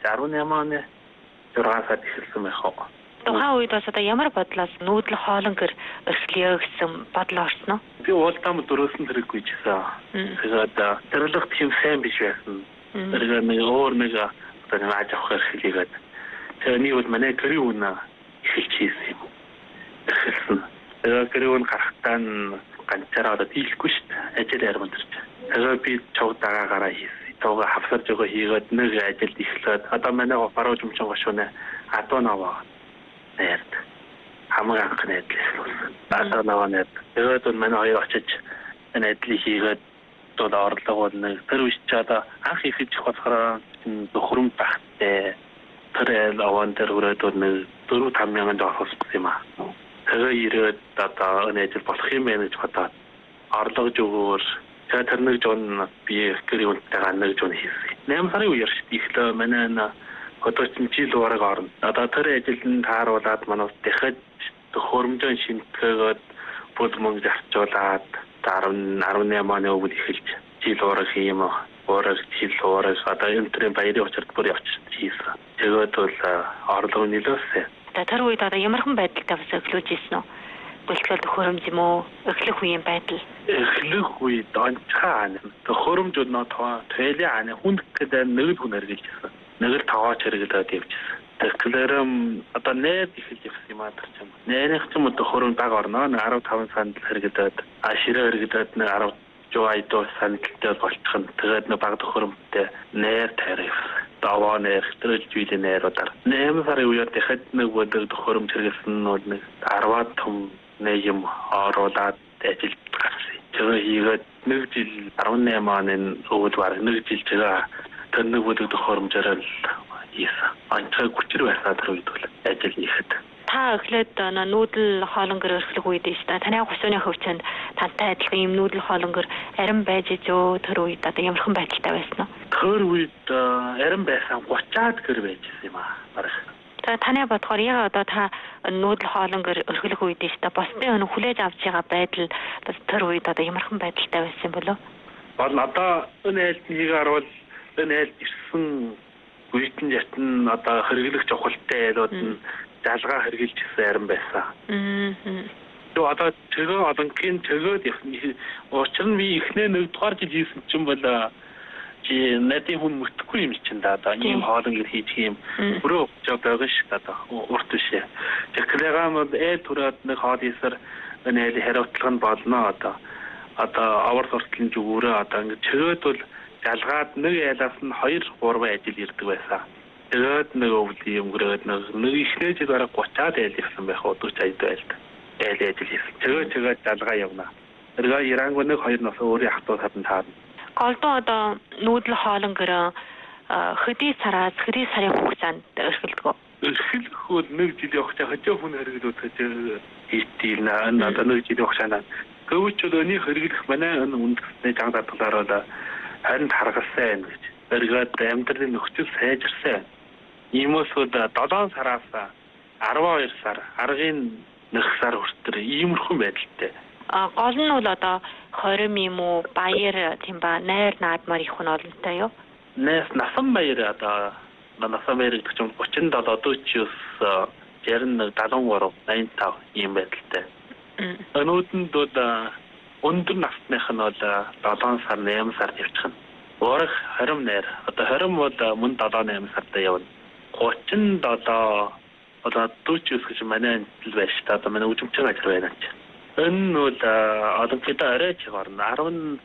18 оны 6 сард эхэлсэн байх уу. Тухайн үед бас одоо ямар бодлоос нүүдэл хоолон гэр өрсөлдөө гэсэн бодол орсон уу? Би уулдаам дөрөвсөн хэрэггүй жисэн. Тэгээд тэрлэг тийм сайн биш байсан. Тэгээд нэг өөр нэг одоо аж авах хэрэглээгээд тэгээд нэг бол манай гэрийн үнэ эхэлж хийсэн юм. Эхэлсэн. Тэгээд гэрийн гарахтаа ганцаараа одоо дийлэхгүй шүү дээ. Ажил ярман төрч. Тэгээд би чавдаагаараа хийсэн. Тога хавсарж байгаа хийгээд нэг ажилд эхлээд одоо манай баруун жимчин гошууны адуу наваа. Нэрд хамгийн анхны ажил эхлүүлсэн. Адуу наваа нэрд. Тэгээд манай хоёр очиж энэ ажлыг хийгээд одоо орлого бол нэг тэр үеч одоо анх ихэж болохоор нөхрөм багтай. Тэр аван дээр өрөөд нэг 4-5 мянган доллар авсан юм аа. Тэгээд ирээд одоо энэ ажил болох юм байна гэж бодоод орлого зөвөр тэр нэг жон би гэрийн үнтэйгээ нэг жон хийсэн. 8 сарын үеэр шүү дээ. Ихлэ манай одоо жил уураг орно. Одоо тэр ажилд тааруулаад манайд дахиж хөрөмжөн шинтгэгээд бүл мөнгө зарцуулаад 18 оны өмнө эхэлж жил уураг юм уу. Уураг жил уураг одоо энэ баярын учирд бүр явчихсан хийсэн. Тэгээд бол орлого нөлөөсөн. Тэр үед одоо ямархан байдалтай бас өглөөж ирсэн үү? Бэлтгэл хөрөмж юм уу? Эхлэх үеийн байдал. Эхлэх үед онцгой хөрөмж нөө тойлын аны хүнд гэдэг нэг л хүн хэрэгжилсэн. Нэг л таваач хэрэглээд явчихсан. Тэгэхээр одоо нээд эхэлж явсан юм аа тэр юм. Нээрх ч юм уу хөрөмж баг орно. 15 санд хэрэглээд ширээ хэрэглээд 10 жойдоо сандтай болчихно. Тэгээд нэг баг хөрөмжтэй нээр тариф. Даваа нээр төрөлж үйдэн нээрудаар. 8 сарын үеэр дахиад нэг өдөр хөрөмж хэрэглэсэн нь нэг 10-аад том нэг юм оруулаад ажил гарсан. Тэгээд хийгээд нэг жил 18 оны өвд баг нэг жил зэрэг тэр нэг өдөр хөрөмжөөр л хийсэн. Анцгай хүчээр байсан тэр үед бол ажил хийхэд. Та эхлээд нүүдэл хоолонгөр өрсөлдөх үед шүү дээ. Таны гусууны хөвчөнд тантай адилхан юм нүүдэл хоолонгор арим байж зөө тэр үед одоо ямархан байдалтай байсан уу? Тэр үед арим байсан 30-аад гэр байжсэн юм аа. Барах. Таны бодохоор яг одоо та нүүдэл хоолонгор өрсөлдөх үед шүү дээ. Босны хүлээж авч байгаа байдал бас тэр үед одоо ямархан байдалтай байсан болов? Бол одоо энэ айлтныг харуул энэ айлт ирсэн үеийн ятн одоо хэрэглэх жохолтой айлууд нь жалгаа хэрэгжилжсэн арим байсан. Тэгээ одоо тэгээ одонгийн тэгээд учир нь би ихнээ нэг дугаар жил хийсэн чинь бол чи надын хүн мөтөхгүй юм чинь да одоо ийм хоолнгэр хийж юм өөрөө жоо байгаа ш одоо урт бишээ. Тэгэхээр түрээд нэг хоол хийсэр энэ хариуцлага нь болно одоо авар сурталын зүгүүрээ одоо ингэ чигээд бол жалгаад нэг айлаас нь 2-3 ажил ирдэг байсан. Тэгээд нэг өвлийн өнгөрөөд нэг ихнээ жил бараг 30-аад айл ирсэн байх уу 40-аад айлд. Айл ажил хийсэн. Тэгээд жалгаа явна. Тэгээд Иранг нэг 2 нас өөрийн хатуу сард таарна. Голдуу одоо нүүдэл хоолонгор хөдий сараас хөдий сарын хугацаанд өрсөлдөгөө. Өрсөлдөх бол нэг жил явах цаа хөдөө хүн хэрэглүүд хийтийл надад нэг жил явах цаана. Гэвч өний хэрэглэх манай үндэсний зан дадлаар бол харин харгалсан гэж. Эргээд амьдралын нөхцөл сайжирсан. Иймээс 7 сараас 12 сар, аргын 1 сар хүртэл иймэрхүү байдалтай. Гол нь бол одоо хорим юм уу, баяр тийм ба найр наадмаар их хүн олонтой юу? Насан баяр одоо насан баяр гэдэг чинь 37 40-с 61 73 85 ийм байдалтай. Өнөөдөнд бол өндөр насных нь бол 7 сар 8 сар явчихна. Урах хорим найр одоо хорим бол мөн 7-8 сард явна. 37 одоо 40-с гэж манай ажил байж та одоо манай үжимчин ажил байна ч. Энэ бол одоо kita арайч гарна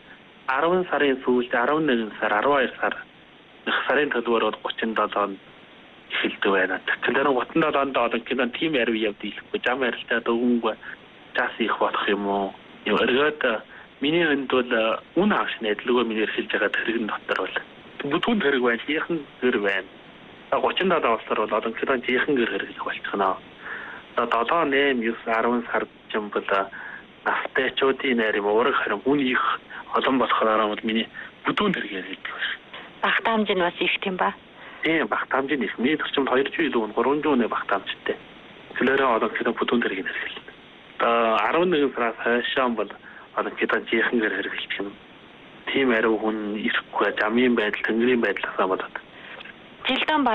10 сарын сүүлд 11 сар 12 сар их сарын төлбөр 37-нд эхэлдэг байна. Тэгэхээр 37-нд одоо kita тим ярив явдийлэхгүй зам ярилтаа дөгөнгөө жас их болох юм уу? Ерөөд миний энд бол үн хагасны адилгүй миний хэлж байгаа тэрэгэн дотор бол бүтүүн тэрэг байна, жихэн гэр байна. 37 улсаар бол одоо kita жихэн гэр хэрэглэх болчихно. 7 8 9 10 сард ч юм бол автоочдын найр юм ураг харин үн их олон болохоор бол миний бүтүүн тэрэг хэлдэг байна. Багтаамж нь бас их тийм ба. Тийм багтаамж нь их. Миний төрчмөд 200 илүү 300 оны багтаамжтай. Тэгэхээр одоо kita бүтүүн тэрэг хэлдэг. 11 сараас хойшоо бол одоо kita жихэн гэр хэрэглэх юм. Тийм ариу хүн ирэхгүй замын байдал, тэнгэрийн байдлаас болоод. Жилдэн